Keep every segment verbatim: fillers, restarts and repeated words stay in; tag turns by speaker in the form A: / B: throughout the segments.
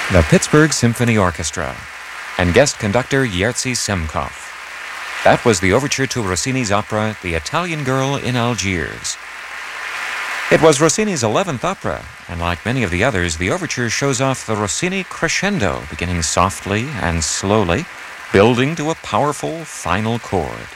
A: The Pittsburgh Symphony Orchestra and guest conductor Jerzy Semkov. That was the overture to Rossini's opera, The Italian Girl in Algiers. It was Rossini's eleventh opera, and like many of the others, the overture shows off the Rossini crescendo, beginning softly and slowly, building to a powerful final chord.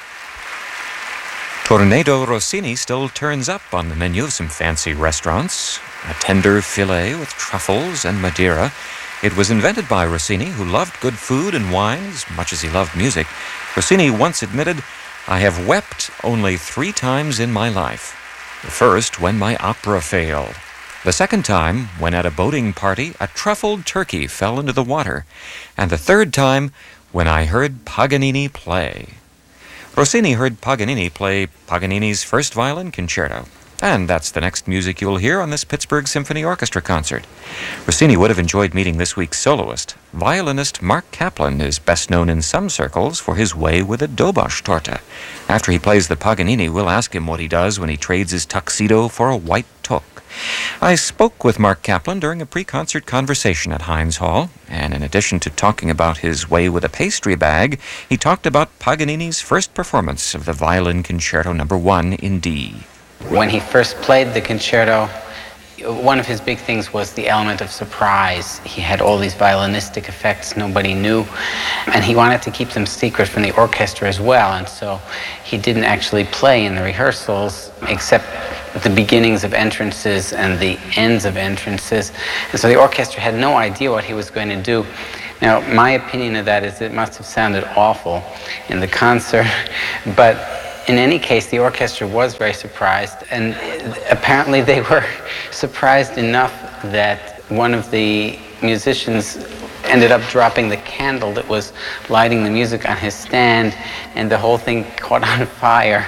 A: Tornado Rossini still turns up on the menu of some fancy restaurants. A tender filet with truffles and Madeira. It was invented by Rossini, who loved good food and wine as much as he loved music. Rossini once admitted, "I have wept only three times in my life. The first, when my opera failed. The second time, when at a boating party, a truffled turkey fell into the water. And the third time, when I heard Paganini play." Rossini heard Paganini play Paganini's first violin concerto. And that's the next music you'll hear on this Pittsburgh Symphony Orchestra concert. Rossini would have enjoyed meeting this week's soloist. Violinist Mark Kaplan is best known in some circles for his way with a Dobosh torta. After he plays the Paganini, we'll ask him what he does when he trades his tuxedo for a white toque. I spoke with Mark Kaplan during a pre-concert conversation at Heinz Hall, and in addition to talking about his way with a pastry bag, he talked about Paganini's first performance of the Violin Concerto Number One in D.
B: When he first played the concerto, one of his big things was the element of surprise. He had all these violinistic effects nobody knew, and he wanted to keep them secret from the orchestra as well, and so he didn't actually play in the rehearsals except the beginnings of entrances and the ends of entrances, and so the orchestra had no idea what he was going to do. Now, my opinion of that is it must have sounded awful in the concert, but in any case, the orchestra was very surprised, and apparently they were surprised enough that one of the musicians ended up dropping the candle that was lighting the music on his stand, and the whole thing caught on fire.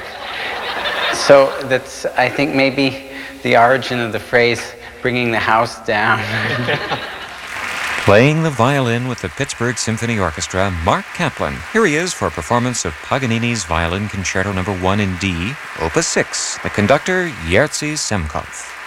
B: So that's, I think, maybe the origin of the phrase, bringing the house down.
A: Playing the violin with the Pittsburgh Symphony Orchestra, Mark Kaplan. Here he is for a performance of Paganini's Violin Concerto Number One in D, Opus six, the conductor Jerzy Semkov.